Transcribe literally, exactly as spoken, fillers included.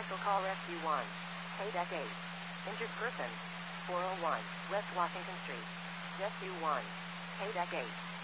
Special call Rescue one. Paydeck eight. Injured person. four oh one West Washington Street. Rescue one. Paydeck eight.